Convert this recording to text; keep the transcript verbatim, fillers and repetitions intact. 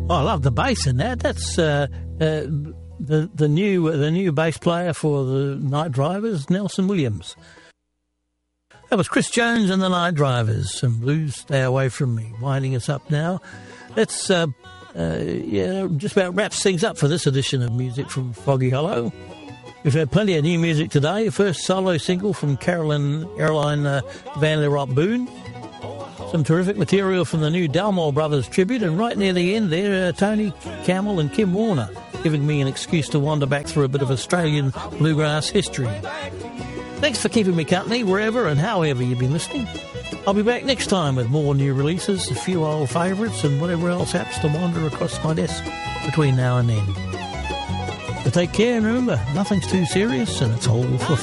Oh, I love the bass in that. That's uh, uh, the the new the new bass player for the Night Drivers, Nelson Williams. That was Chris Jones and the Night Drivers. Some blues, Stay Away From Me, winding us up now. Let's uh, uh, yeah, just about wraps things up for this edition of Music from Foggy Hollow. We've had plenty of new music today. First solo single from Carolyn Airline uh, Van der Ropp Boone. Some terrific material from the new Dalmore Brothers tribute, and right near the end there, uh, Tony Camel and Kim Warner, giving me an excuse to wander back through a bit of Australian bluegrass history. Thanks for keeping me company wherever and however you've been listening. I'll be back next time with more new releases, a few old favourites, and whatever else happens to wander across my desk between now and then. But take care, and remember, nothing's too serious, and it's all for